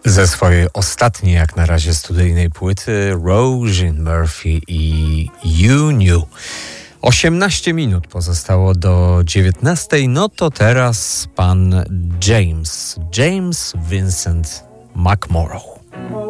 Ze swojej ostatniej jak na razie studyjnej płyty Roisin Murphy i You Knew. 18 minut pozostało do 19. No to teraz pan James Vincent McMorrow.